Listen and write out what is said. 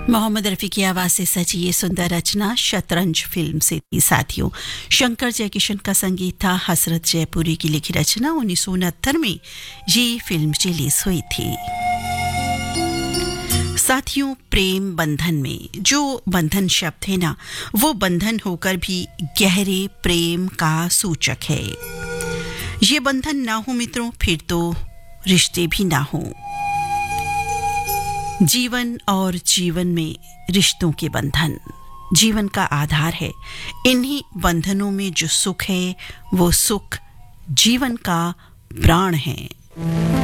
मोहम्मद रफ़ी की आवाज़ से सजी ये सुंदर रचना शतरंज फिल्म से थी साथियों। शंकर जयकिशन का संगीत था, हसरत जयपुरी की लिखी रचना 1969 में ये फिल्म रिलीज हुई थी। साथियों, प्रेम बंधन में जो बंधन शब्द है ना, वो बंधन होकर भी गहरे प्रेम का सूचक है। ये बंधन ना हो मित्रों, फिर तो रिश्ते भी ना हो। जीवन और जीवन में रिश्तों के बंधन जीवन का आधार है। इन्हीं बंधनों में जो सुख है वो सुख जीवन का प्राण है।